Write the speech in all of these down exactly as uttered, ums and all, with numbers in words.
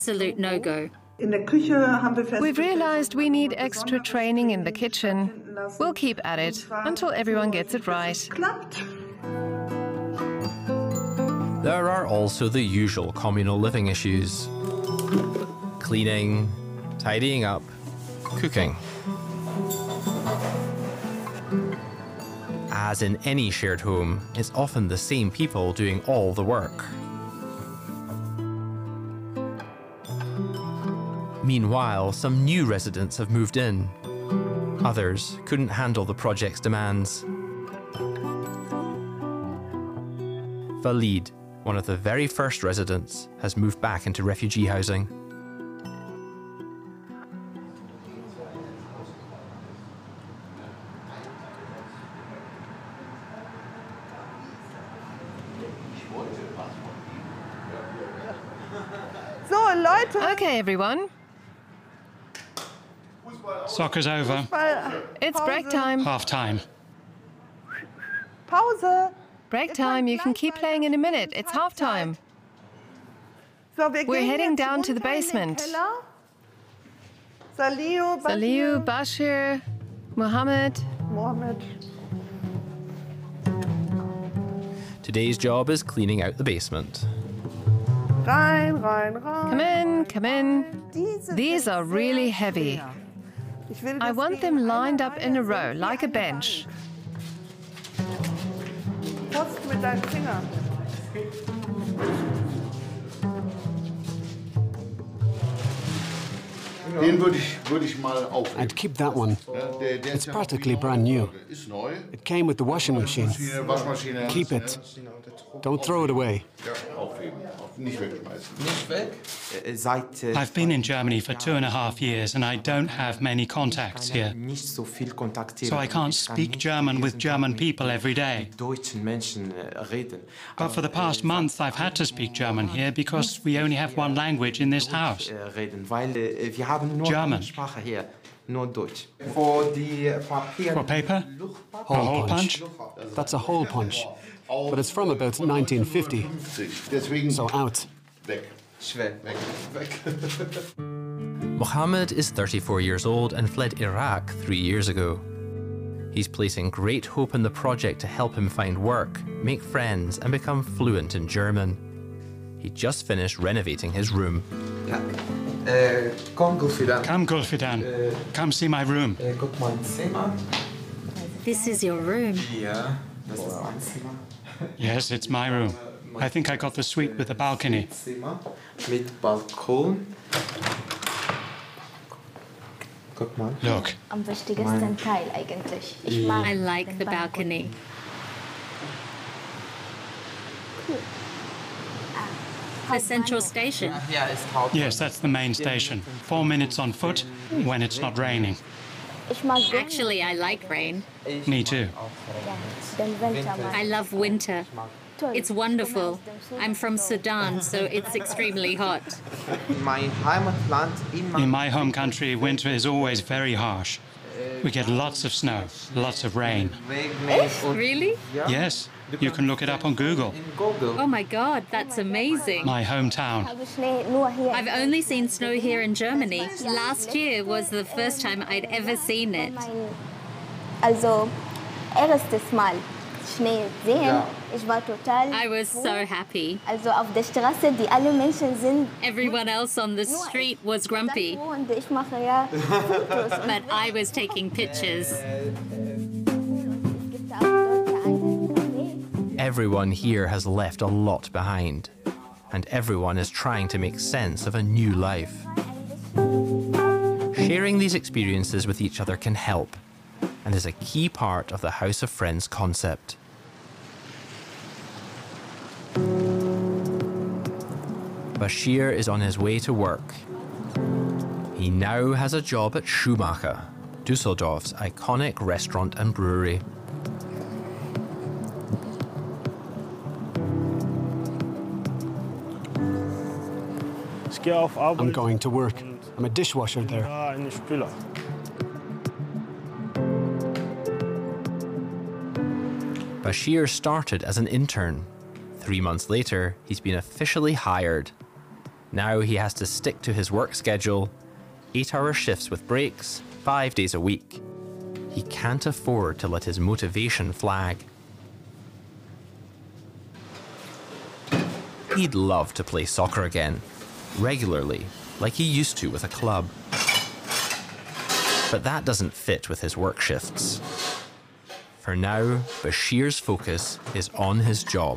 absolute no-go. We've realized we need extra training in the kitchen. We'll keep at it until everyone gets it right. There are also the usual communal living issues. Cleaning, tidying up, cooking. As in any shared home, it's often the same people doing all the work. Meanwhile, some new residents have moved in. Others couldn't handle the project's demands. Valid, one of the very first residents, has moved back into refugee housing. Okay, everyone. Soccer's over. It's break time. Half time. Pause. Break time. You can keep playing in a minute. It's half time. We're heading down to the basement. Saliu, Bashir, Mohammed. Mohammed. Today's job is cleaning out the basement. Rein, rein, rein. Come in, come in. These are really heavy. I want them lined up in a row, like a bench. Post mit deinem Finger. I'd keep that one. It's practically brand new. It came with the washing machine. Keep it. Don't throw it away. I've been in Germany for two and a half years and I don't have many contacts here. So I can't speak German with German people every day. But for the past month I've had to speak German here because we only have one language in this house. German. For paper? Hole, a hole punch? punch? That's a hole punch. But it's from about nineteen fifty. So out. Mohammed is thirty-four years old and fled Iraq three years ago. He's placing great hope in the project to help him find work, make friends, and become fluent in German. He just finished renovating his room. Come, Gulfidan. Come see my room. This is your room. Yes, it's my room. I think I got the suite with the balcony. Look. I like the balcony. The central station. Yes, that's the main station. Four minutes on foot when it's not raining. Actually, I like rain. Me too. I love winter. It's wonderful. I'm from Sudan, so it's extremely hot. In my home country, winter is always very harsh. We get lots of snow, lots of rain. Really? Yes, you can look it up on Google. Oh my God, that's amazing. My hometown. I've only seen snow here in Germany. Last year was the first time I'd ever seen it. I was so happy. Everyone else on the street was grumpy. But I was taking pictures. Everyone here has left a lot behind, and everyone is trying to make sense of a new life. Sharing these experiences with each other can help, and is a key part of the House of Friends concept. Bashir is on his way to work. He now has a job at Schumacher, Dusseldorf's iconic restaurant and brewery. I'm going to work. I'm a dishwasher there. Bashir started as an intern. Three months later, he's been officially hired. Now he has to stick to his work schedule, eight-hour shifts with breaks, five days a week. He can't afford to let his motivation flag. He'd love to play soccer again, regularly, like he used to with a club. But that doesn't fit with his work shifts. For now, Bashir's focus is on his job.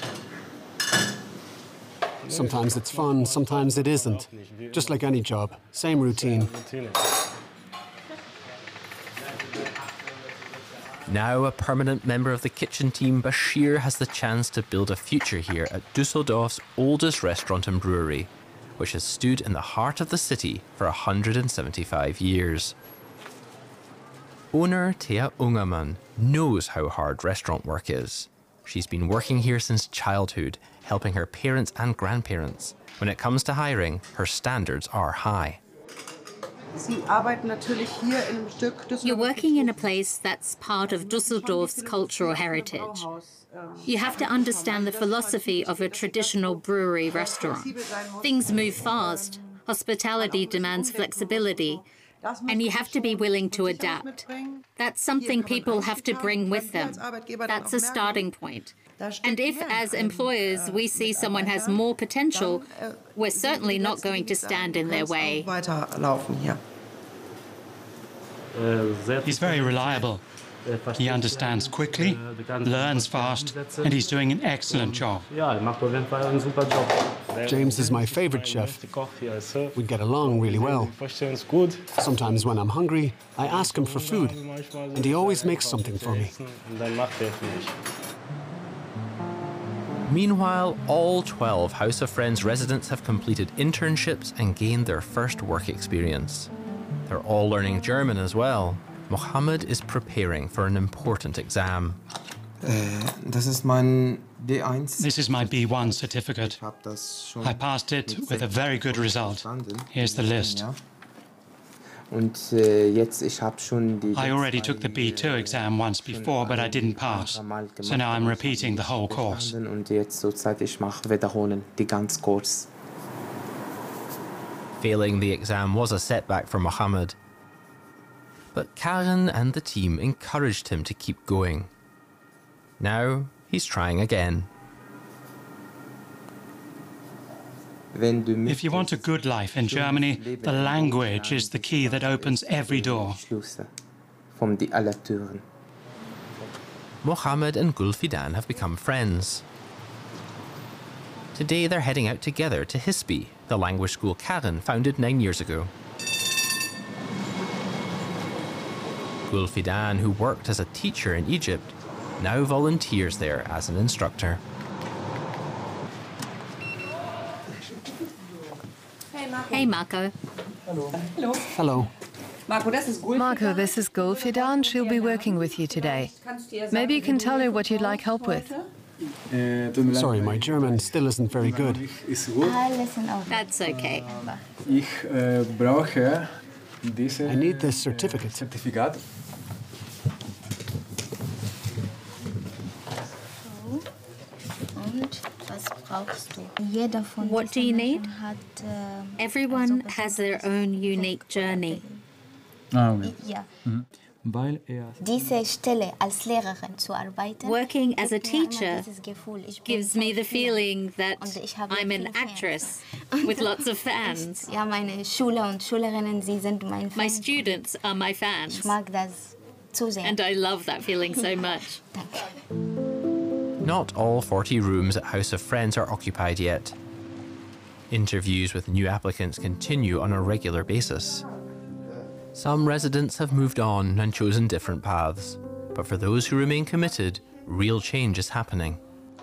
Sometimes it's fun, sometimes it isn't. Just like any job, same routine. Now a permanent member of the kitchen team, Bashir has the chance to build a future here at Düsseldorf's oldest restaurant and brewery, which has stood in the heart of the city for one hundred seventy-five years. Owner Thea Ungermann knows how hard restaurant work is. She's been working here since childhood, helping her parents and grandparents. When it comes to hiring, her standards are high. You're working in a place that's part of Düsseldorf's cultural heritage. You have to understand the philosophy of a traditional brewery restaurant. Things move fast. Hospitality demands flexibility. And you have to be willing to adapt. That's something people have to bring with them. That's a starting point. And if, as employers, we see someone has more potential, we're certainly not going to stand in their way. He's very reliable. He understands quickly, learns fast, and he's doing an excellent job. James is my favorite chef. We get along really well. Sometimes when I'm hungry, I ask him for food, and he always makes something for me. Meanwhile, all twelve House of Friends residents have completed internships and gained their first work experience. They're all learning German as well. Mohammed is preparing for an important exam. This is my B one certificate. I passed it with a very good result. Here's the list. I already took the B two exam once before, but I didn't pass. So now I'm repeating the whole course. Failing the exam was a setback for Mohammed. But Karen and the team encouraged him to keep going. Now he's trying again. If you want a good life in Germany, the language is the key that opens every door. Mohammed and Gulfidan have become friends. Today they're heading out together to Hispi, the language school Karen founded nine years ago. Gulfidan, who worked as a teacher in Egypt, now volunteers there as an instructor. Hey, Marco. Hello. Hello. Hello. Marco, this is Gulfidan. She'll be working with you today. Maybe you can tell her what you'd like help with. Sorry, my German still isn't very good. That's okay. I need this certificate. What do you need? Everyone has their own unique journey. Working as a teacher gives me the feeling that I'm an actress with lots of fans. My students are my fans. And I love that feeling so much. Not all forty rooms at House of Friends are occupied yet. Interviews with new applicants continue on a regular basis. Some residents have moved on and chosen different paths, but for those who remain committed, real change is happening.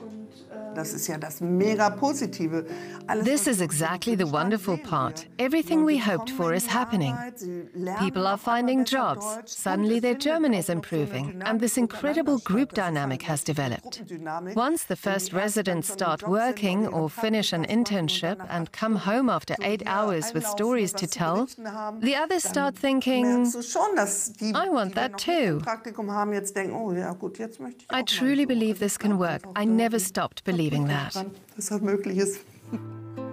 This is exactly the wonderful part. Everything we hoped for is happening. People are finding jobs, suddenly their German is improving, and this incredible group dynamic has developed. Once the first residents start working or finish an internship and come home after eight hours with stories to tell, the others start thinking, I want that too. I truly believe this can work. I never stopped believing that.